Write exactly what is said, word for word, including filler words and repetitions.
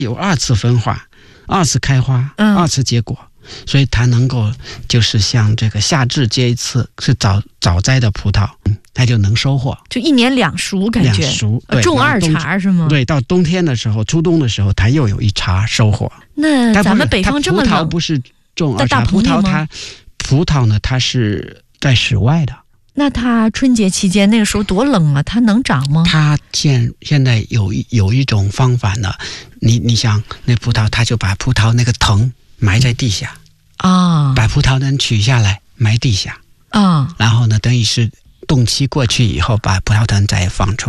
有二次分化，二次开花， 嗯、 二次结果，所以它能够就是像这个夏至这一次是早早摘的葡萄，它就能收获， 就一年两熟，感觉两熟，对， 种二茬是吗？ 对，到冬天的时候，初冬的时候，它又有一茬收获。 那咱们北方这么冷， 葡萄不是种二茬，葡萄它葡萄呢，它是在室外的。 那它春节期间那个时候多冷啊，它能长吗？ 它现现在有有一种方法呢，你你想那葡萄，它就把葡萄那个藤埋在地下啊， 把葡萄藤取下来埋地下啊，然后呢，等于是冻期过去以后，把葡萄藤再放出来。